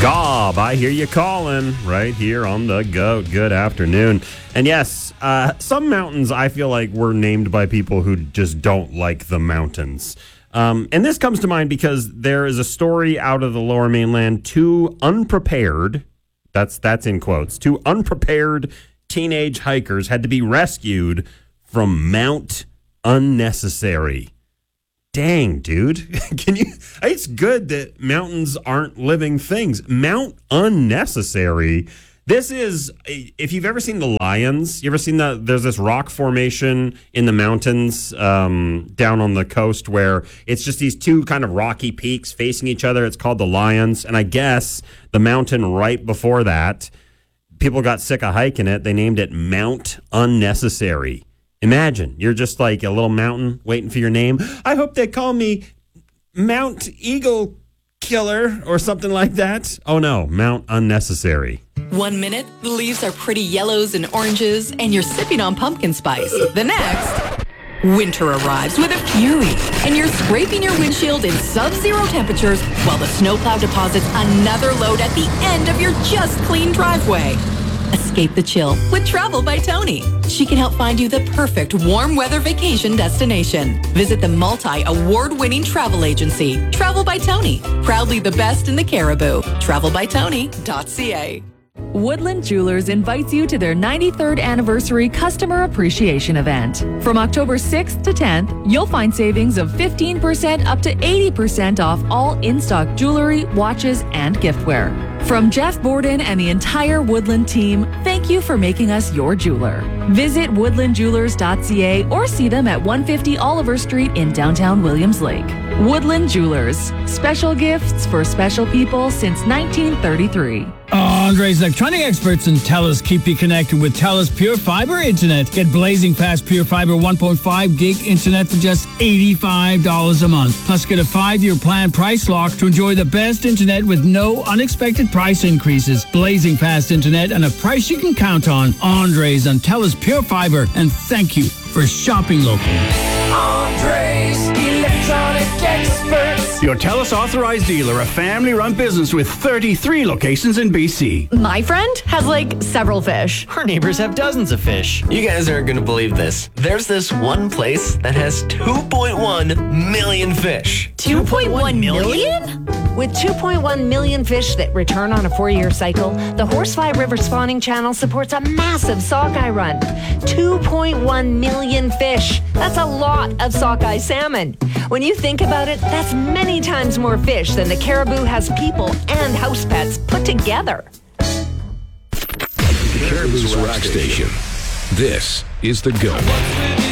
Gob, I hear you calling right here on the GOAT. Good afternoon. And yes, some mountains I feel like were named by people who just don't like the mountains. And this comes to mind because there is a story out of the Lower Mainland. Two unprepared, that's in quotes, two unprepared teenage hikers had to be rescued from Mount Unnecessary. Dang, dude. It's good that mountains aren't living things. Mount Unnecessary. This is, if you've ever seen the Lions, you ever seen there's this rock formation in the mountains down on the coast where it's just these two kind of rocky peaks facing each other. It's called the Lions. And I guess the mountain right before that, people got sick of hiking it. They named it Mount Unnecessary. Imagine, you're just like a little mountain waiting for your name. I hope they call me Mount Eagle Killer or something like that. Oh no, Mount Unnecessary. 1 minute, the leaves are pretty yellows and oranges, and you're sipping on pumpkin spice. The next, winter arrives with a fury, and you're scraping your windshield in sub-zero temperatures while the snowplow deposits another load at the end of your just clean driveway. Escape the chill with Travel by Tony. She can help find you the perfect warm weather vacation destination. Visit the multi-award-winning travel agency, Travel by Tony. Proudly the best in the Caribou. TravelByTony.ca. Woodland Jewelers invites you to their 93rd anniversary customer appreciation event. From October 6th to 10th, you'll find savings of 15% up to 80% off all in-stock jewelry, watches, and giftware. From Jeff Borden and the entire Woodland team, thank you for making us your jeweler. Visit woodlandjewelers.ca or see them at 150 Oliver Street in downtown Williams Lake. Woodland Jewelers, special gifts for special people since 1933. Andre's electronic experts and TELUS keep you connected with TELUS Pure Fiber Internet. Get blazing fast Pure Fiber 1.5 gig internet for just $85 a month. Plus, get a 5-year plan price lock to enjoy the best internet with no unexpected price increases. Blazing fast internet and a price you can count on. Andre's on TELUS Pure Fiber. And thank you for shopping local. Andre's Electronic Experts. Your TELUS authorized dealer, a family-run business with 33 locations in BC. My friend has several fish. Our neighbors have dozens of fish. You guys aren't going to believe this. There's this one place that has 2.1 million fish. 2.1 million? With 2.1 million fish that return on a 4-year cycle, the Horsefly River Spawning Channel supports a massive sockeye run. 2.1 million fish. That's a lot of sockeye salmon. When you think about it, that's many times more fish than the Caribou has people and house pets put together. Caribou's Rock Station. This is the GOAT.